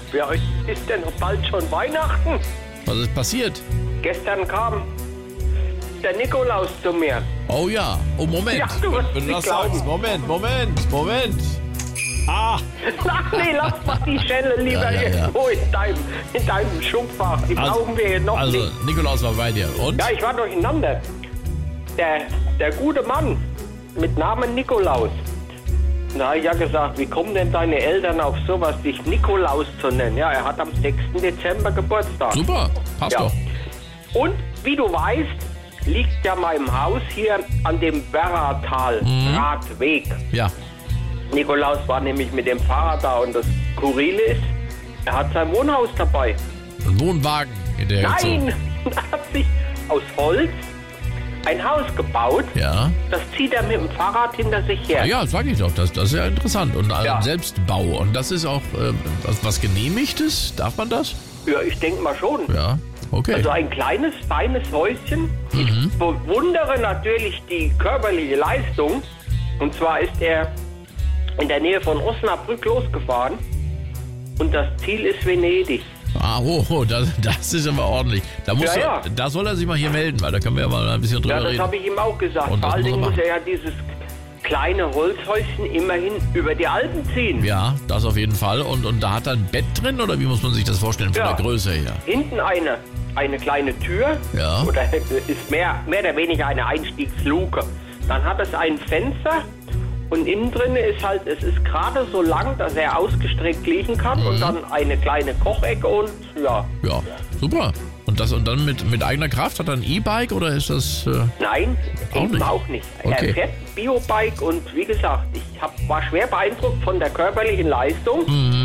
Ja, ist denn bald schon Weihnachten? Was ist passiert? Gestern kam der Nikolaus zu mir. Oh ja. Oh, Moment. Ja, du wirst Wenn du nicht das glauben. sagst. Moment. Ah, Ach nee, lass mal die Schelle lieber Ja. irgendwo in deinem Schubfach. Die brauchen wir hier noch also nicht. Nikolaus war bei dir. Und? Ja, ich war durcheinander. Der gute Mann mit Namen Nikolaus. Da habe ich ja gesagt, wie kommen denn deine Eltern auf sowas, dich Nikolaus zu nennen? Ja, er hat am 6. Dezember Geburtstag. Super, passt Ja. doch. Und wie du weißt, liegt ja mein Haus hier an dem Werratal-Radweg. Ja. Nikolaus war nämlich mit dem Fahrrad da und das Skurrile ist, er hat sein Wohnhaus dabei. Ein Wohnwagen hinterher gezogen. Nein, er hat sich aus Holz ein Haus gebaut. Ja. Das zieht er mit dem Fahrrad hinter sich her. Ja, sag ich doch, das ist ja interessant. Und Ja. ein Selbstbau. Und das ist auch was Genehmigtes? Darf man das? Ja, ich denke mal schon. Ja, okay. Also ein kleines, feines Häuschen. Ich bewundere natürlich die körperliche Leistung. Und zwar ist er in der Nähe von Osnabrück losgefahren. Und das Ziel ist Venedig. Das ist aber ordentlich. Ja. Da soll er sich mal hier melden, weil da können wir ja mal ein bisschen drüber Ja, das reden. habe ich ihm auch gesagt. Und das Vor allen muss er Dingen muss machen. er ja dieses kleine Holzhäuschen immerhin über die Alpen ziehen. Ja, das auf jeden Fall. Und da hat er ein Bett drin oder wie muss man sich das vorstellen von Ja. der Größe her? Hinten eine kleine Tür. Ja. Oder ist mehr oder weniger eine Einstiegsluke. Dann hat es ein Fenster. Und innen drin ist halt, es ist gerade so lang, dass er ausgestreckt liegen kann. Und dann eine kleine Kochecke und ja. Ja, super. Und dann mit eigener Kraft? Hat er ein E-Bike oder ist das... Nein, Auch eben nicht. auch nicht. Okay. Er fährt Biobike und wie gesagt, war schwer beeindruckt von der körperlichen Leistung.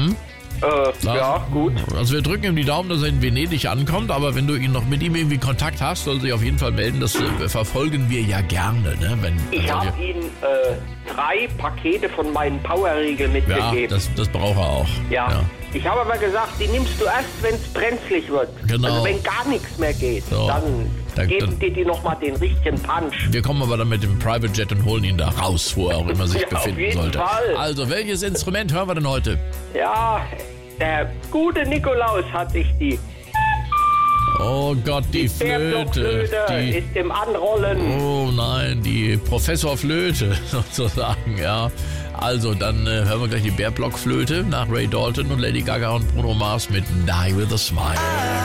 Ja, gut. Also wir drücken ihm die Daumen, dass er in Venedig ankommt, aber wenn du ihn noch mit ihm irgendwie Kontakt hast, soll sich auf jeden Fall melden. Das verfolgen wir ja gerne. Ne? Ich habe ihm 3 Pakete von meinen Powerriegel ja, mitgegeben. das braucht er auch. Ja. Ich habe aber gesagt, die nimmst du erst, wenn es brenzlig wird. Genau. Also wenn gar nichts mehr geht, So. dann geben die nochmal den richtigen Punch. Wir kommen aber dann mit dem Private Jet und holen ihn da raus, wo er auch immer sich Ja, auf befinden jeden sollte. Fall. Also, welches Instrument hören wir denn heute? Ja, der gute Nikolaus hat sich die Oh Gott, die Flöte. Bärblockflöte ist im Anrollen. Oh nein, die Professor Flöte sozusagen, ja. Also, dann hören wir gleich die Bärblockflöte nach Ray Dalton und Lady Gaga und Bruno Mars mit Die With A Smile.